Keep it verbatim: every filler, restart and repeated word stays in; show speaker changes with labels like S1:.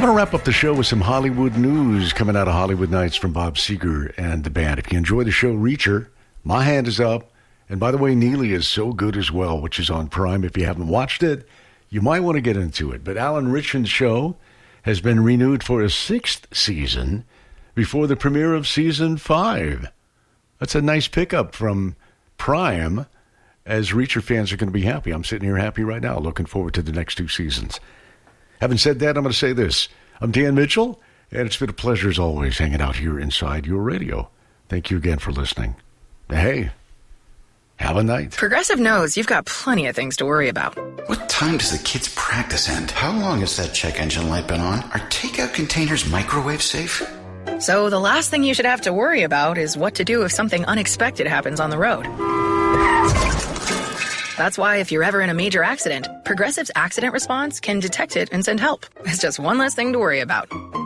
S1: going to wrap up the show with some Hollywood news coming out of Hollywood Nights from Bob Seger and the band. If you enjoy the show, Reacher, my hand is up. And by the way, Neely is so good as well, which is on Prime. If you haven't watched it, you might want to get into it. But Alan Ritchson's show has been renewed for a sixth season before the premiere of season five. That's a nice pickup from Prime, as Reacher fans are going to be happy. I'm sitting here happy right now, looking forward to the next two seasons. Having said that, I'm going to say this. I'm Dan Mitchell, and it's been a pleasure as always hanging out here inside your radio. Thank you again for listening. Hey, have a night.
S2: Progressive knows you've got plenty of things to worry about.
S3: What time does the kids' practice end? How long has that check engine light been on? Are takeout containers microwave safe?
S2: So the last thing you should have to worry about is what to do if something unexpected happens on the road. That's why if you're ever in a major accident, Progressive's accident response can detect it and send help. It's just one less thing to worry about.